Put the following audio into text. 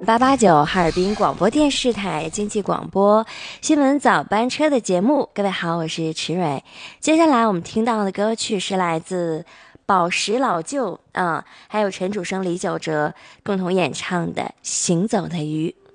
889哈尔滨广播电视台经济广播新闻早班车的节目，各位好，我是池蕊。接下来我们听到的歌曲是来自宝石老舅还有陈楚生、李玖哲共同演唱的《行走的鱼》。